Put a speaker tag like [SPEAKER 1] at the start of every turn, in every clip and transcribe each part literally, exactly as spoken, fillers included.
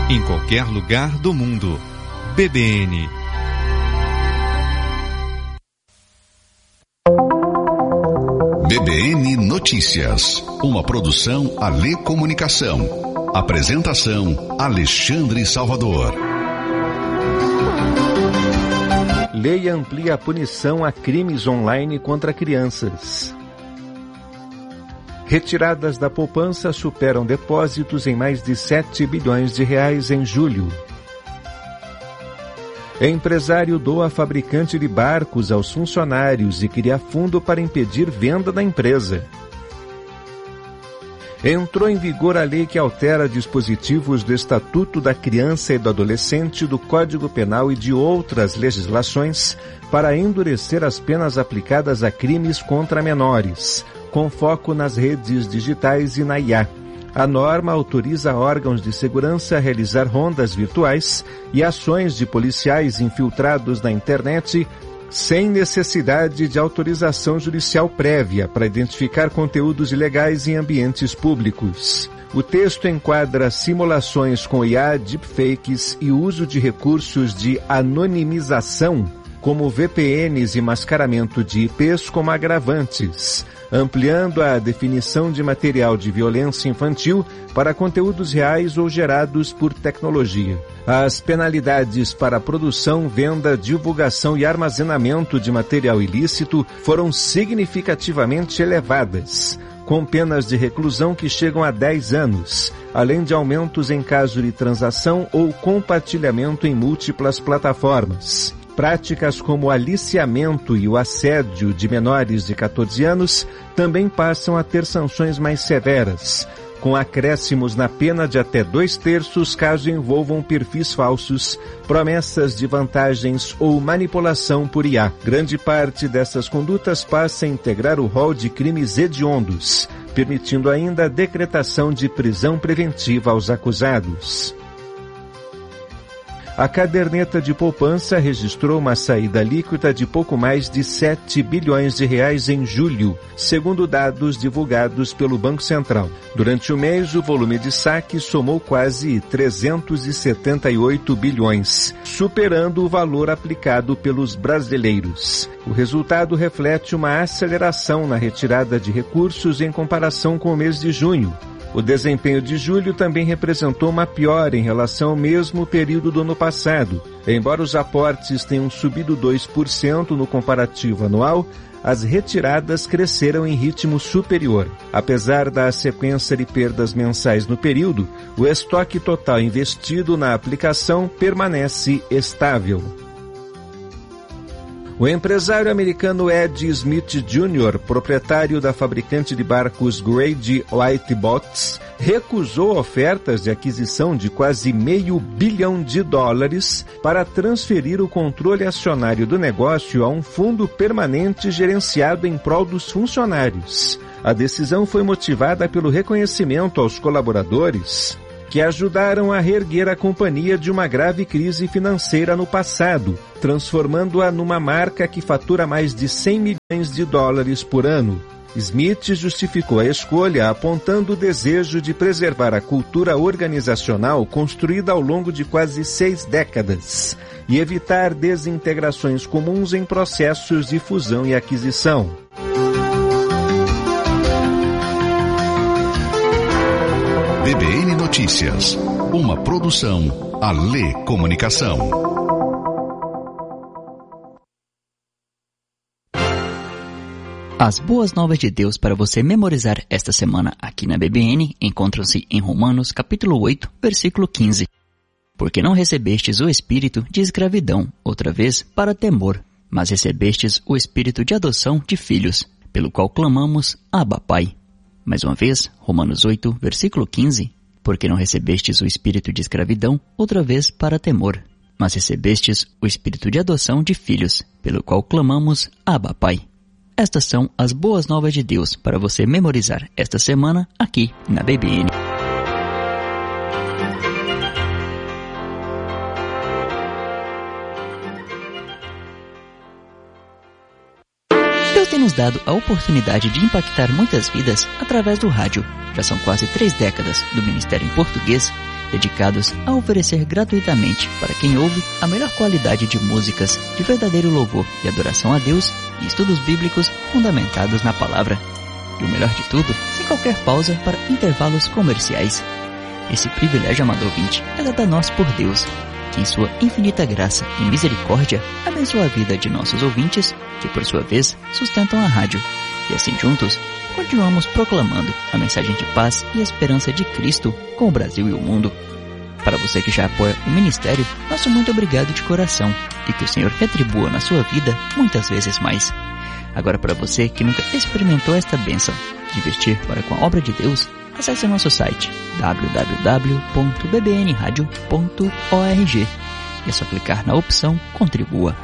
[SPEAKER 1] em qualquer lugar do mundo. B B N.
[SPEAKER 2] B B N Notícias, uma produção Alê Comunicação. Apresentação Alexandre Salvador.
[SPEAKER 3] Lei amplia a punição a crimes online contra crianças. Retiradas da poupança superam depósitos em mais de sete bilhões de reais em julho. Empresário doa fabricante de barcos aos funcionários e cria fundo para impedir venda da empresa. Entrou em vigor a lei que altera dispositivos do Estatuto da Criança e do Adolescente, do Código Penal e de outras legislações para endurecer as penas aplicadas a crimes contra menores, com foco nas redes digitais e na I A. A norma autoriza órgãos de segurança a realizar rondas virtuais e ações de policiais infiltrados na internet sem necessidade de autorização judicial prévia para identificar conteúdos ilegais em ambientes públicos. O texto enquadra simulações com I A, deepfakes e uso de recursos de anonimização, como V P Ns e mascaramento de I Ps como agravantes, ampliando a definição de material de violência infantil para conteúdos reais ou gerados por tecnologia. As penalidades para produção, venda, divulgação e armazenamento de material ilícito foram significativamente elevadas, com penas de reclusão que chegam a dez anos, além de aumentos em caso de transação ou compartilhamento em múltiplas plataformas. Práticas como o aliciamento e o assédio de menores de catorze anos também passam a ter sanções mais severas, com acréscimos na pena de até dois terços caso envolvam perfis falsos, promessas de vantagens ou manipulação por I A. Grande parte dessas condutas passa a integrar o rol de crimes hediondos, permitindo ainda a decretação de prisão preventiva aos acusados. A caderneta de poupança registrou uma saída líquida de pouco mais de sete bilhões de reais em julho, segundo dados divulgados pelo Banco Central. Durante o mês, o volume de saques somou quase trezentos e setenta e oito bilhões, superando o valor aplicado pelos brasileiros. O resultado reflete uma aceleração na retirada de recursos em comparação com o mês de junho. O desempenho de julho também representou uma piora em relação ao mesmo período do ano passado. Embora os aportes tenham subido dois por cento no comparativo anual, as retiradas cresceram em ritmo superior. Apesar da sequência de perdas mensais no período, o estoque total investido na aplicação permanece estável. O empresário americano Ed Smith Júnior, proprietário da fabricante de barcos Grade White Boats, recusou ofertas de aquisição de quase meio bilhão de dólares para transferir o controle acionário do negócio a um fundo permanente gerenciado em prol dos funcionários. A decisão foi motivada pelo reconhecimento aos colaboradores que ajudaram a reerguer a companhia de uma grave crise financeira no passado, transformando-a numa marca que fatura mais de cem milhões de dólares por ano. Smith justificou a escolha apontando o desejo de preservar a cultura organizacional construída ao longo de quase seis décadas e evitar desintegrações comuns em processos de fusão e aquisição.
[SPEAKER 2] B B N Notícias, uma produção Alê Comunicação.
[SPEAKER 4] As boas novas de Deus para você memorizar esta semana aqui na B B N encontram-se em Romanos capítulo oito, versículo quinze. Porque não recebestes o espírito de escravidão, outra vez, para temor, mas recebestes o espírito de adoção de filhos, pelo qual clamamos, Abba, Pai. Mais uma vez, Romanos oito, versículo quinze. Porque não recebestes o espírito de escravidão, outra vez para temor, mas recebestes o espírito de adoção de filhos, pelo qual clamamos, Abba, Pai. Estas são as boas novas de Deus para você memorizar esta semana aqui na B B N. Deus tem nos dado a oportunidade de impactar muitas vidas através do rádio. Já são quase três décadas do Ministério em Português dedicados a oferecer gratuitamente para quem ouve a melhor qualidade de músicas de verdadeiro louvor e adoração a Deus e estudos bíblicos fundamentados na palavra. E o melhor de tudo, sem qualquer pausa para intervalos comerciais. Esse privilégio, amado ouvinte, é dado a nós por Deus, que em sua infinita graça e misericórdia abençoa a vida de nossos ouvintes, que por sua vez sustentam a rádio. E assim juntos, continuamos proclamando a mensagem de paz e esperança de Cristo com o Brasil e o mundo. Para você que já apoia o ministério, nosso muito obrigado de coração e que o Senhor retribua na sua vida muitas vezes mais. Agora, para você que nunca experimentou esta bênção de vestir para com a obra de Deus, acesse nosso site w w w ponto b b n radio ponto org e é só clicar na opção Contribua.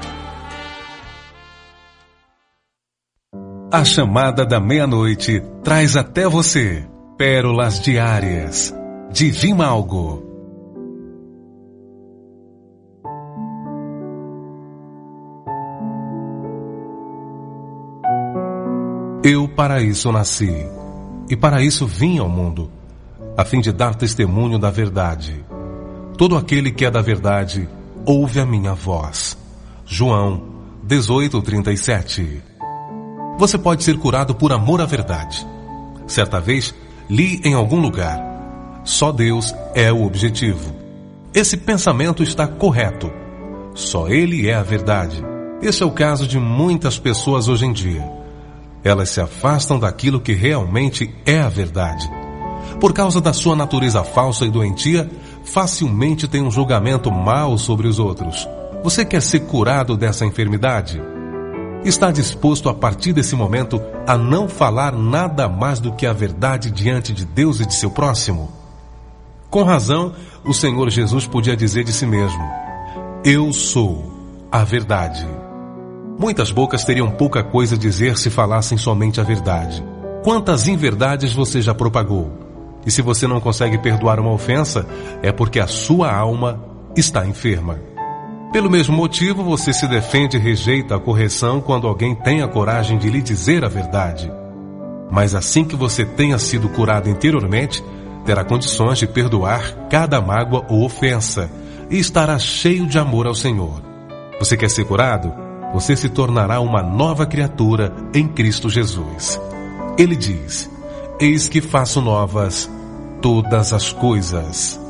[SPEAKER 5] A chamada da meia-noite traz até você pérolas diárias de Vimalgo. Eu para isso nasci, e para isso vim ao mundo, a fim de dar testemunho da verdade. Todo aquele que é da verdade, ouve a minha voz. João dezoito, trinta e sete. Você pode ser curado por amor à verdade. Certa vez, li em algum lugar: só Deus é o objetivo. Esse pensamento está correto. Só Ele é a verdade. Esse é o caso de muitas pessoas hoje em dia. Elas se afastam daquilo que realmente é a verdade. Por causa da sua natureza falsa e doentia, facilmente tem um julgamento mau sobre os outros. Você quer ser curado dessa enfermidade? Está disposto a partir desse momento a não falar nada mais do que a verdade diante de Deus e de seu próximo? Com razão, o Senhor Jesus podia dizer de si mesmo: eu sou a verdade. Muitas bocas teriam pouca coisa a dizer se falassem somente a verdade. Quantas inverdades você já propagou? E se você não consegue perdoar uma ofensa, é porque a sua alma está enferma. Pelo mesmo motivo, você se defende e rejeita a correção quando alguém tem a coragem de lhe dizer a verdade. Mas assim que você tenha sido curado interiormente, terá condições de perdoar cada mágoa ou ofensa e estará cheio de amor ao Senhor. Você quer ser curado? Você se tornará uma nova criatura em Cristo Jesus. Ele diz: eis que faço novas todas as coisas.